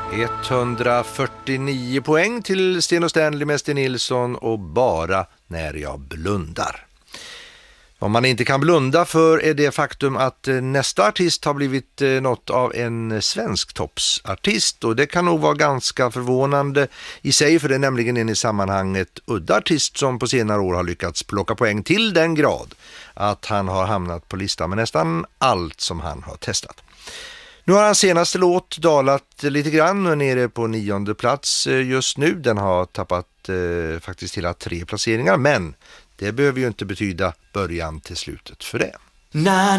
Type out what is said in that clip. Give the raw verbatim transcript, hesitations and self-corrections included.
etthundrafyrtionio poäng till Sten och Stanley med Sten Nilsson och Bara när jag blundar. Om man inte kan blunda för är det faktum att nästa artist har blivit något av en svensk toppsartist, och det kan nog vara ganska förvånande i sig, för det är nämligen en i sammanhanget udda artist som på senare år har lyckats plocka poäng till den grad att han har hamnat på listan med nästan allt som han har testat. Nu har hans senaste låt dalat lite grann och är nere på nionde plats just nu. Den har tappat eh, faktiskt hela tre placeringar, men det behöver ju inte betyda början till slutet för det.